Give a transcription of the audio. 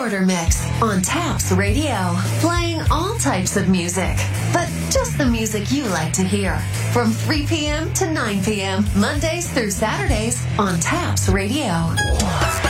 Border Mix on Taps Radio. Playing all types of music, but just the music you like to hear. From 3 p.m. to 9 p.m., Mondays through Saturdays on Taps Radio.